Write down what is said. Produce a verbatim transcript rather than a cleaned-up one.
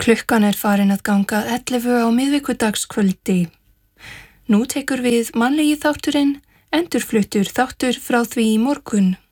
Klukkan er farin að ganga ellefu á miðvikudagskvöldi. Nú tekur við mannlegi þátturinn, endurfluttur þáttur frá því í morgun.